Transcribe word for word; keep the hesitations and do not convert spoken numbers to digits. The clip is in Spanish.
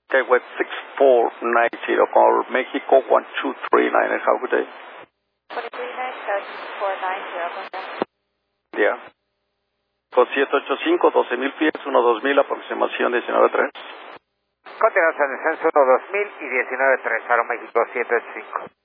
Gateway six four nine zero, call Mexico one two three nine. Have a good day. twenty-three nine, six four nine zero. Yeah. Con siete ocho cinco, doce mil pies, uno dos mil, aproximación diecinueve tres. Continuación, descenso uno dos mil y diecinueve tres, Aeroméxico siete ocho cinco.